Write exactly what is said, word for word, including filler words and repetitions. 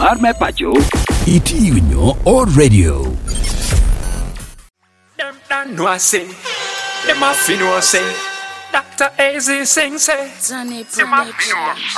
Arme Pacho, Iti Unyo or Radio. Them dan no say, them a fi no say, Doctor Easy sing say, Johnny Production.